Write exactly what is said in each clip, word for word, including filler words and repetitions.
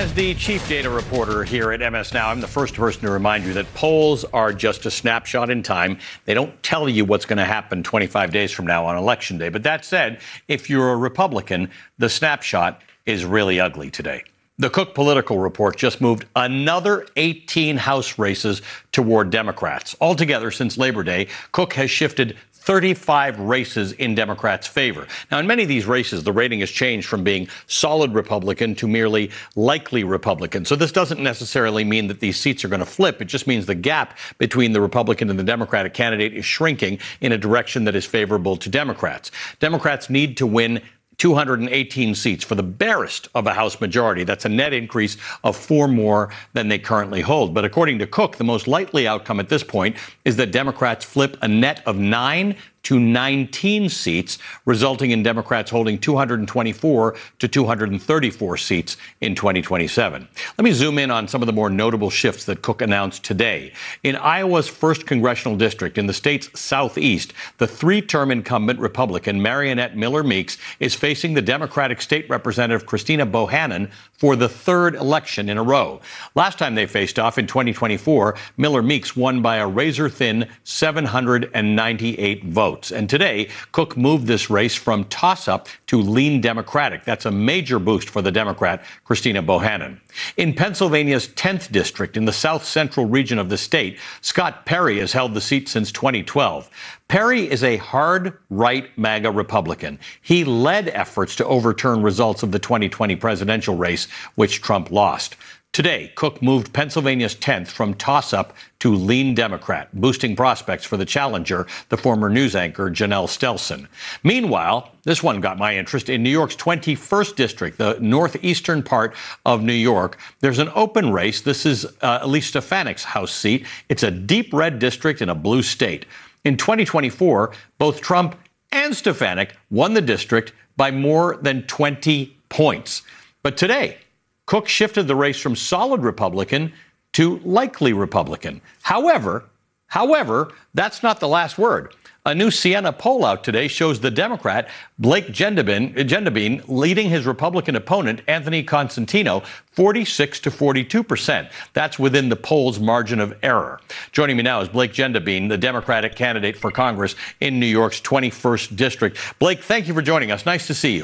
As the chief data reporter here at M S Now, I'm the first person to remind you that polls are just a snapshot in time. They don't tell you what's going to happen twenty-five days from now on Election Day. But that said, if you're a Republican, the snapshot is really ugly today. The Cook Political Report just moved another eighteen House races toward Democrats. Altogether, since Labor Day, Cook has shifted thirty-five races in Democrats' favor. Now, in many of these races, the rating has changed from being solid Republican to merely likely Republican. So this doesn't necessarily mean that these seats are going to flip. It just means the gap between the Republican and the Democratic candidate is shrinking in a direction that is favorable to Democrats. Democrats need to win two hundred eighteen seats for the barest of a House majority. That's a net increase of four more than they currently hold. But according to Cook, the most likely outcome at this point is that Democrats flip a net of nine to nineteen seats, resulting in Democrats holding two hundred twenty-four to two hundred thirty-four seats in twenty twenty-seven. Let me zoom in on some of the more notable shifts that Cook announced today. In Iowa's first congressional district in the state's southeast, the three-term incumbent Republican Mariannette Miller Meeks is facing the Democratic state representative Christina Bohannon for the third election in a row. Last time they faced off in twenty twenty-four, Miller Meeks won by a razor-thin seven hundred ninety-eight votes. And today, Cook moved this race from toss-up to lean Democratic. That's a major boost for the Democrat, Christina Bohannon. In Pennsylvania's tenth district in the south central region of the state, Scott Perry has held the seat since twenty twelve. Perry is a hard right MAGA Republican. He led efforts to overturn results of the twenty twenty presidential race, which Trump lost. Today, Cook moved Pennsylvania's tenth from toss-up to lean Democrat, boosting prospects for the challenger, the former news anchor Janelle Stelson. Meanwhile, this one got my interest. In New York's twenty-first district, the northeastern part of New York, there's an open race. This is uh, Elise Stefanik's House seat. It's a deep red district in a blue state. In twenty twenty-four, both Trump and Stefanik won the district by more than twenty points. But today, Cook shifted the race from solid Republican to likely Republican. However, however, that's not the last word. A new Siena poll out today shows the Democrat, Blake Gendabine, leading his Republican opponent, Anthony Constantino, forty-six to forty-two percent. That's within the poll's margin of error. Joining me now is Blake Gendabine, the Democratic candidate for Congress in New York's twenty-first district. Blake, thank you for joining us. Nice to see you.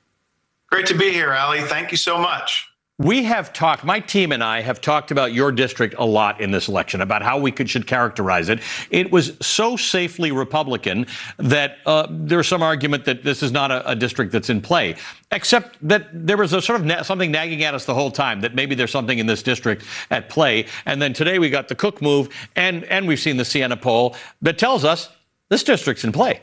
Great to be here, Ali. Thank you so much. We have talked, my team and I have talked about your district a lot in this election, about how we could should characterize it. It was so safely Republican that uh, there's some argument that this is not a, a district that's in play, except that there was a sort of na- something nagging at us the whole time, that maybe there's something in this district at play. And then today we got the Cook move, and, and we've seen the Siena poll that tells us this district's in play.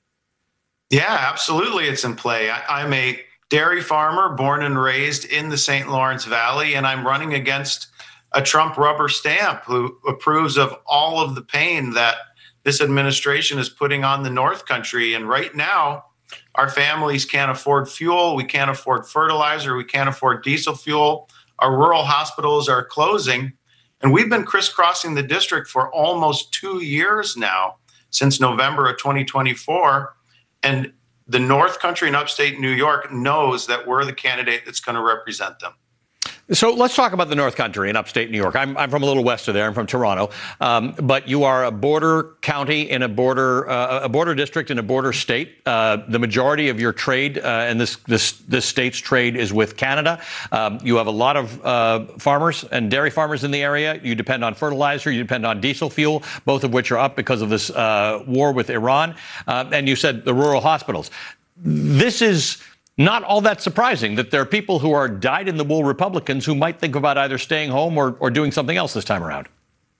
Yeah, absolutely it's in play. I, I'm a dairy farmer born and raised in the Saint Lawrence Valley, and I'm running against a Trump rubber stamp who approves of all of the pain that this administration is putting on the North Country. And right now, our families can't afford fuel. We can't afford fertilizer. We can't afford diesel fuel. Our rural hospitals are closing. And we've been crisscrossing the district for almost two years now, since November of twenty twenty-four. And the North Country and upstate New York knows that we're the candidate that's going to represent them. So let's talk about the North Country and upstate New York. I'm, I'm from a little west of there. I'm from Toronto. Um, but you are a border county in a border uh, a border district in a border state. Uh, the majority of your trade uh, and this, this this state's trade is with Canada. Um, you have a lot of uh, farmers and dairy farmers in the area. You depend on fertilizer. You depend on diesel fuel, both of which are up because of this uh, war with Iran. Uh, and you said the rural hospitals. This is not all that surprising that there are people who are dyed-in-the-wool Republicans who might think about either staying home or, or doing something else this time around.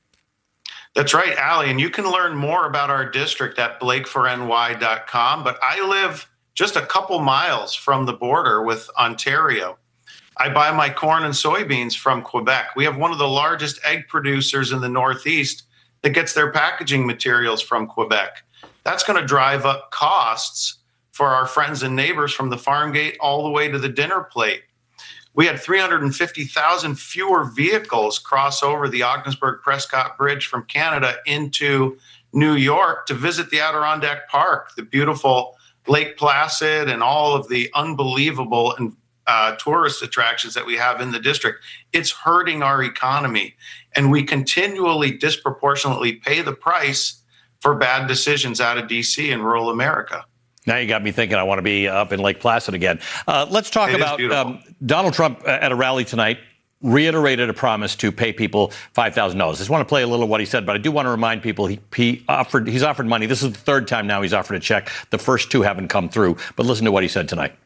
That's right, Ali. And you can learn more about our district at blake for N Y dot com. But I live just a couple miles from the border with Ontario. I buy my corn and soybeans from Quebec. We have one of the largest egg producers in the Northeast that gets their packaging materials from Quebec. That's going to drive up costs for our friends and neighbors from the farm gate all the way to the dinner plate. We had three hundred fifty thousand fewer vehicles cross over the Ogdensburg-Prescott Bridge from Canada into New York to visit the Adirondack Park, the beautiful Lake Placid, and all of the unbelievable uh, tourist attractions that we have in the district. It's hurting our economy, and we continually disproportionately pay the price for bad decisions out of D C and rural America. Now you got me thinking I want to be up in Lake Placid again. Uh, let's talk It is about beautiful. um, Donald Trump at a rally tonight reiterated a promise to pay people five thousand dollars. I just want to play a little of what he said, but I do want to remind people he, he offered he's offered money. This is the third time now he's offered a check. The first two haven't come through. But listen to what he said tonight.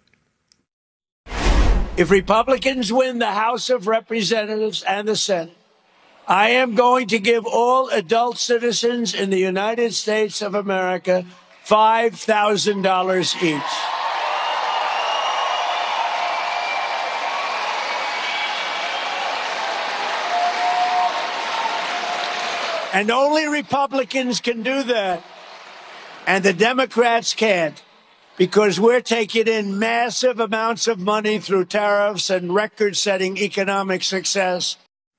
If Republicans win the House of Representatives and the Senate, I am going to give all adult citizens in the United States of America five thousand dollars each. And only Republicans can do that. And the Democrats can't, because we're taking in massive amounts of money through tariffs and record-setting economic success.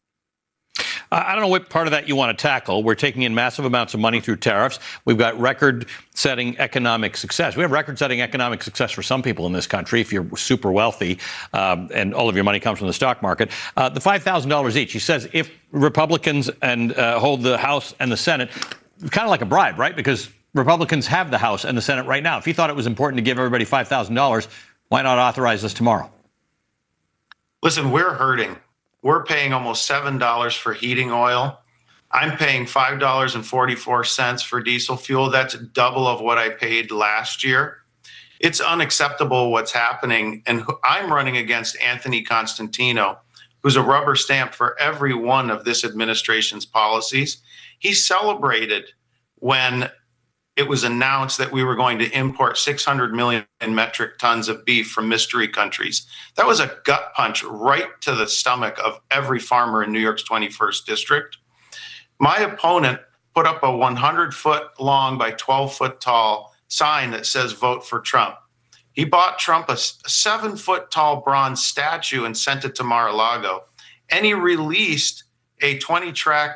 I don't know what part of that you want to tackle. We're taking in massive amounts of money through tariffs. We've got record-setting economic success. We have record-setting economic success for some people in this country if you're super wealthy um, and all of your money comes from the stock market. Uh, the five thousand dollars each, he says, if Republicans and uh, hold the House and the Senate, kind of like a bribe, right? Because Republicans have the House and the Senate right now. If he thought it was important to give everybody five thousand dollars, why not authorize this tomorrow? Listen, we're hurting. We're paying almost seven dollars for heating oil. I'm paying five dollars and forty-four cents for diesel fuel. That's double of what I paid last year. It's unacceptable what's happening. And I'm running against Anthony Constantino, who's a rubber stamp for every one of this administration's policies. He celebrated when it was announced that we were going to import six hundred million metric tons of beef from mystery countries. That was a gut punch right to the stomach of every farmer in New York's twenty-first district. My opponent put up a one hundred foot long by twelve foot tall sign that says vote for Trump. He bought Trump a seven foot tall bronze statue and sent it to Mar-a-Lago. And he released a twenty track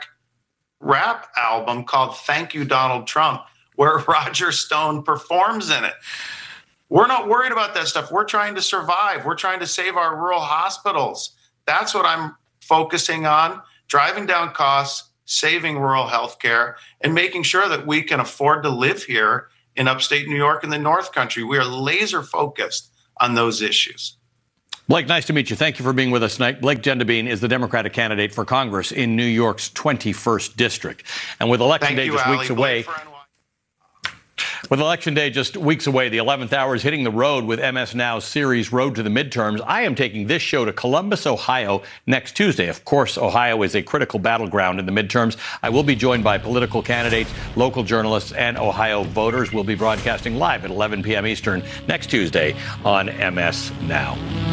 rap album called Thank You, Donald Trump, where Roger Stone performs in it. We're not worried about that stuff. We're trying to survive. We're trying to save our rural hospitals. That's what I'm focusing on, driving down costs, saving rural health care, and making sure that we can afford to live here in upstate New York and the North Country. We are laser focused on those issues. Blake, nice to meet you. Thank you for being with us tonight. Blake Gendabine is the Democratic candidate for Congress in New York's twenty-first district. And with Election Thank Day you, just Allie. weeks away, Blake for N Y. With Election Day just weeks away, the eleventh hour is hitting the road with M S Now's series Road to the Midterms. I am taking this show to Columbus, Ohio next Tuesday. Of course, Ohio is a critical battleground in the midterms. I will be joined by political candidates, local journalists, and Ohio voters. We'll be broadcasting live at eleven p.m. Eastern next Tuesday on M S Now.